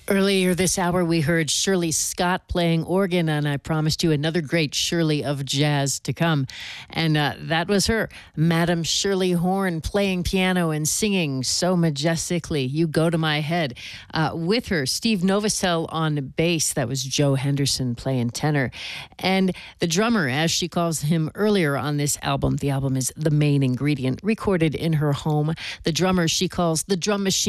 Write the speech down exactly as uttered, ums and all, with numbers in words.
Earlier this hour, we heard Shirley Scott playing organ, and I promised you another great Shirley of jazz to come. And uh, that was her, Madam Shirley Horn, playing piano and singing so majestically, You Go to My Head. Uh, with her, Steve Novosel on bass. That was Joe Henderson playing tenor. And the drummer, as she calls him earlier on this album, the album is The Main Ingredient, recorded in her home. The drummer she calls the drum machine.